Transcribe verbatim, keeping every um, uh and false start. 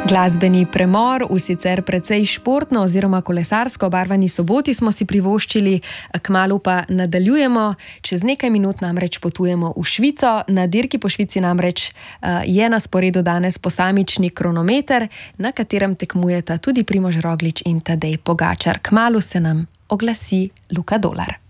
Glasbeni premor v sicer precej športno oziroma kolesarsko obarvani soboti smo si privoščili, kmalu pa nadaljujemo. Čez nekaj minut namreč potujemo v Švico. Na dirki po Švici namreč je na sporedu danes posamični kronometer, na katerem tekmujeta tudi Primož Roglič in Tadej Pogačar. Kmalu se nam oglasi Luka Dolar.